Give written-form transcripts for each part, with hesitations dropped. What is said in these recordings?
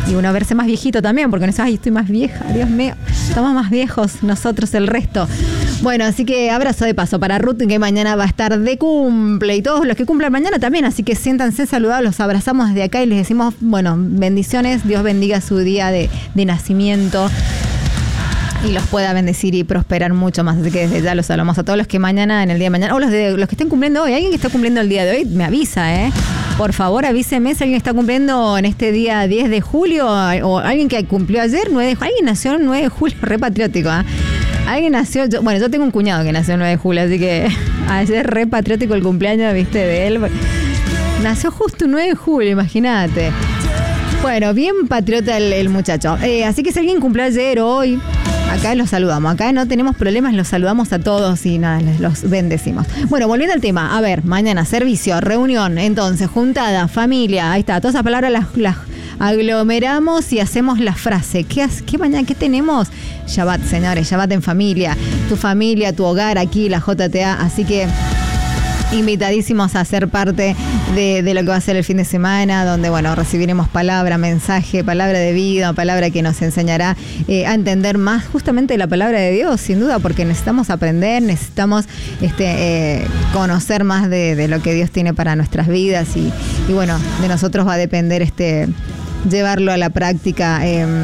Y uno verse más viejito también, porque no es, ay, estoy más vieja, Dios mío, estamos más viejos nosotros el resto. Bueno, así que abrazo de paso para Ruth, que mañana va a estar de cumple, y todos los que cumplan mañana también, así que siéntanse saludados, los abrazamos desde acá y les decimos, bueno, bendiciones, Dios bendiga su día de nacimiento y los pueda bendecir y prosperar mucho más. Así que desde ya los saludamos a todos los que mañana, en el día de mañana, o los que estén cumpliendo hoy. Alguien que está cumpliendo el día de hoy, me avisa, por favor, avíseme si alguien está cumpliendo en este día 10 de julio o alguien que cumplió ayer, 9 de julio. Alguien nació el 9 de julio, re patriótico, Alguien nació, yo tengo un cuñado que nació el 9 de julio, así que ayer re patriótico el cumpleaños, viste, de él. Nació justo el 9 de julio, imagínate. Bueno, bien patriota el muchacho. Así que si alguien cumplió ayer o hoy, acá los saludamos. Acá no tenemos problemas, los saludamos a todos y nada, los bendecimos. Bueno, volviendo al tema. A ver, mañana servicio, reunión, entonces, juntada, familia. Ahí está, todas esas palabras las aglomeramos y hacemos la frase. ¿Qué mañana? ¿Qué tenemos? Shabbat, señores, Shabbat en familia. Tu familia, tu hogar, aquí, la JTA. Así que invitadísimos a ser parte de lo que va a ser el fin de semana, donde, bueno, recibiremos palabra, mensaje, palabra de vida, palabra que nos enseñará a entender más justamente la palabra de Dios, sin duda, porque necesitamos aprender, necesitamos conocer más de lo que Dios tiene para nuestras vidas y bueno, de nosotros va a depender llevarlo a la práctica,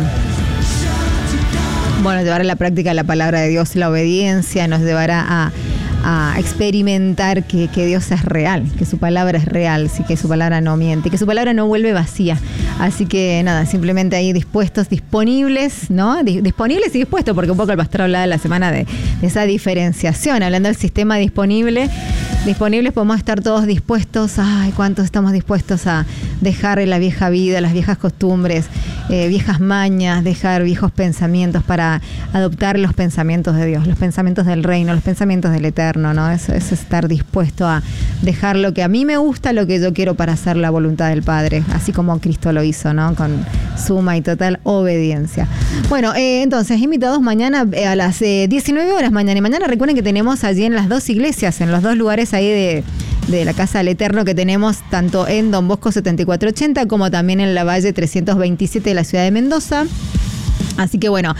llevar a la práctica la palabra de Dios, la obediencia nos llevará a experimentar que Dios es real, que su palabra es real, sí, que su palabra no miente, que su palabra no vuelve vacía. Así que nada, simplemente ahí dispuestos, disponibles, ¿no? Disponibles y dispuestos, porque un poco el pastor hablaba la semana de esa diferenciación, hablando del sistema disponibles podemos estar todos dispuestos. Ay, ¿cuántos estamos dispuestos a dejar la vieja vida, las viejas costumbres, viejas mañas, dejar viejos pensamientos para adoptar los pensamientos de Dios, los pensamientos del reino, los pensamientos del eterno, ¿no? Eso es estar dispuesto a dejar lo que a mmí me gusta, lo que yo quiero para hacer la voluntad del Padre, así como Cristo lo hizo, ¿no? Con suma y total obediencia. Bueno, entonces, invitados mañana a las 19 horas mañana. Y mañana recuerden que tenemos allí en las dos iglesias, en los dos lugares ahí de la Casa del Eterno que tenemos, tanto en Don Bosco 7480 como también en la Valle 327 de la ciudad de Mendoza. Así que bueno,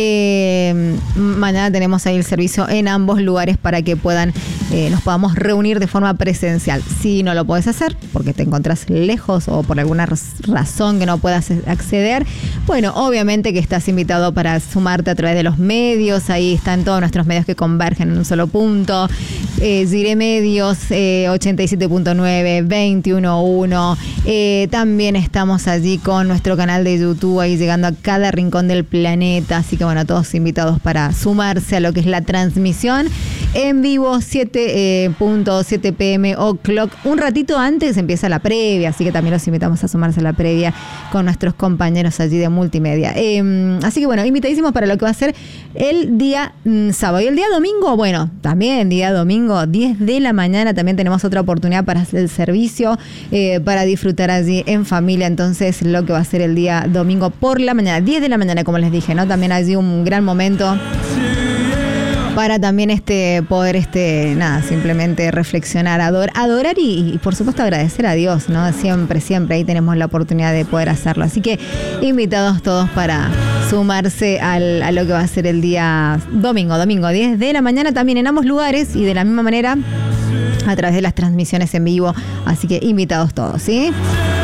mañana tenemos ahí el servicio en ambos lugares para que nos podamos reunir de forma presencial. Si no lo podés hacer porque te encontrás lejos o por alguna razón que no puedas acceder, bueno, obviamente que estás invitado para sumarte a través de los medios. Ahí están todos nuestros medios que convergen en un solo punto. Zire Medios, 87.9, 21.1. También estamos allí con nuestro canal de YouTube, ahí llegando a cada rincón del planeta. Así que bueno, todos invitados para sumarse a lo que es la transmisión en vivo, 7.7 p.m. o'clock. Un ratito antes empieza la previa, así que también los invitamos a sumarse a la previa con nuestros compañeros allí de multimedia. Así que bueno, invitadísimos para lo que va a ser el día sábado. Y el día domingo, bueno, también día domingo, 10 de la mañana, también tenemos otra oportunidad para hacer el servicio, para disfrutar allí en familia. Entonces, lo que va a ser el día domingo por la mañana, 10 de la mañana, como les dije, ¿no? También allí un gran momento para también poder simplemente reflexionar, adorar y por supuesto agradecer a Dios, ¿no? Siempre ahí tenemos la oportunidad de poder hacerlo. Así que invitados todos para sumarse a lo que va a ser el día domingo 10 de la mañana, también en ambos lugares y de la misma manera a través de las transmisiones en vivo. Así que invitados todos, ¿sí?